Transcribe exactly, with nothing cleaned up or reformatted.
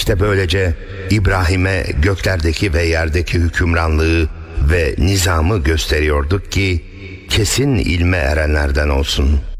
İşte böylece İbrahim'e göklerdeki ve yerdeki hükümranlığı ve nizamı gösteriyorduk ki kesin ilme erenlerden olsun.